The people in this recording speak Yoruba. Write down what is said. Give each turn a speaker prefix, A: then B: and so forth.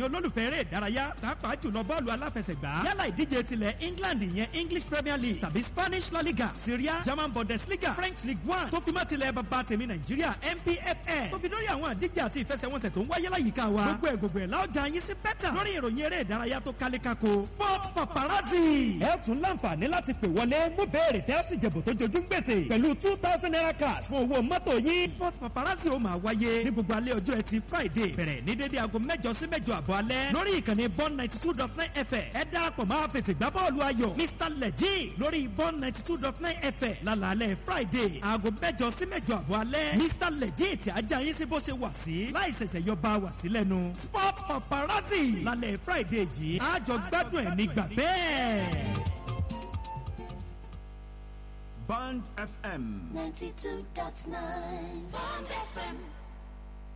A: ẹ̀yin olólùfẹ́ eré ìdárayá pàápàá jùlọ bọ́ọ̀lù aláfẹsẹ̀gbá yálà ìdíje tilẹ̀ England ìyẹn English Premier League tàbí Spanish La Liga, Syria, German Bundesliga, French League One tó fi mọ́ tilẹ̀ bàbá tèmi Nàìjíríà NPFL tó fi dórí àwọn àdíje àti ìfẹsẹ̀wọnsẹ̀ tó ń wáyé láyìíká wa gbogbo ẹ̀ láọjà yín sí bẹ́tà lórí ìròyìn eré ìdárayá tó kálékáko Sport Paparazzi. ẹ tún láǹfààní láti pè wọlé mú béèrè tẹ́ ó sì jẹ̀bù tó jojú ń gbèsè pẹ̀lú 2,000 naira cash fún owó mọ́tò yín. Sport Paparazzi ó máa wáyé ní gbogbo alẹ́ ọjọ́ ẹtì Friday bẹ̀rẹ̀ ní dédé aago 8 sí 8:30 alẹ́ lórí ìkànnì Bond 92.9 FM. ẹ darapọ̀ máa fètè gbá bọ́ọ̀lù ayọ̀ Mr Legit lórí Bond 92.9 FM lálẹ́ Friday aago 8 sí 8:30 alẹ́. Mr Legit ajá yín sí bó ṣe wà sí láì ṣẹ̀ṣẹ̀ yọ bá wà sí lẹ́nu. Sport Paparazzi lálẹ́ Friday yìí àjọ gbádùn ẹ̀ nígbà bẹ́ẹ̀.
B: Bond FM
C: 92.9 Bond FM